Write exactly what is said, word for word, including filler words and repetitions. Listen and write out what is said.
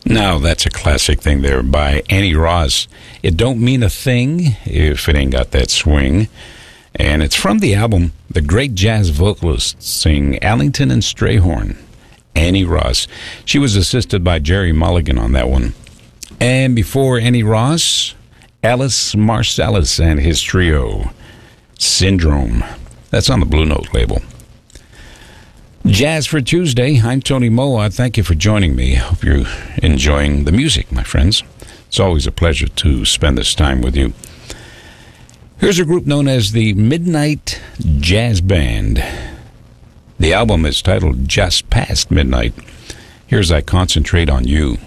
Now, that's a classic thing there by Annie Ross. It don't mean a thing if it ain't got that swing. And it's from the album The Great Jazz Vocalists Sing Allington and Strayhorn. Annie Ross. She was assisted by Jerry Mulligan on that one. And before Annie Ross, Alice Marsalis and his trio, Syndrome. That's on the Blue Note label. Jazz for Tuesday. I'm Tony Moa. Thank you for joining me. Hope you're enjoying the music, my friends. It's always a pleasure to spend this time with you. Here's a group known as the Midnight Jazz Band. The album is titled Just Past Midnight. Here's I Concentrate on You.